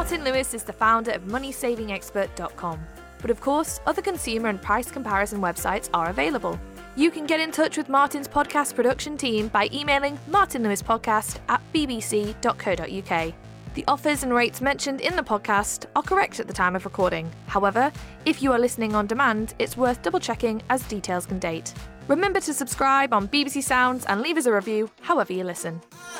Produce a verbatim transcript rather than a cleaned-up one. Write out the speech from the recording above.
Martin Lewis is the founder of money saving expert dot com. But of course, other consumer and price comparison websites are available. You can get in touch with Martin's podcast production team by emailing martinlewispodcast at b b c dot co dot u k. The offers and rates mentioned in the podcast are correct at the time of recording. However, if you are listening on demand, it's worth double checking as details can date. Remember to subscribe on B B C Sounds and leave us a review however you listen.